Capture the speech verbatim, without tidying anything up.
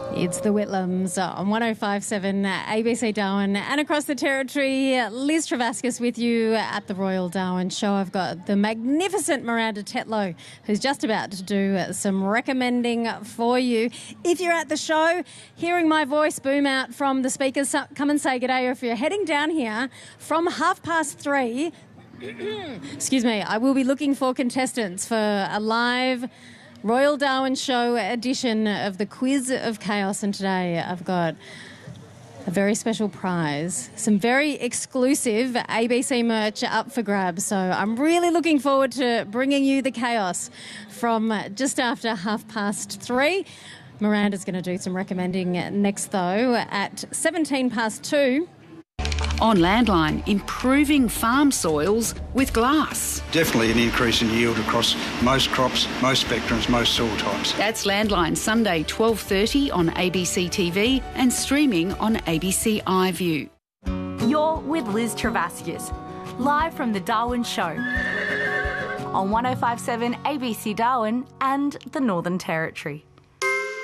It's the Whitlams on one oh five point seven A B C Darwin and across the territory. Liz Travascus with you at the Royal Darwin Show. I've got the magnificent Miranda Tetlow, who's just about to do some recommending for you. If you're at the show, hearing my voice boom out from the speakers, come and say g'day. Or if you're heading down here from half past three, excuse me, I will be looking for contestants for a live Royal Darwin Show edition of the Quiz of Chaos, and today I've got a very special prize, some very exclusive A B C merch up for grabs. So I'm really looking forward to bringing you the chaos from just after half past three. Miranda's going to do some recommending next, though, at seventeen past two. On Landline, improving farm soils with glass. Definitely an increase in yield across most crops, most spectrums, most soil types. That's Landline, Sunday twelve thirty on A B C T V and streaming on A B C iView. You're with Liz Travascus, live from the Darwin Show on one oh five point seven A B C Darwin and the Northern Territory.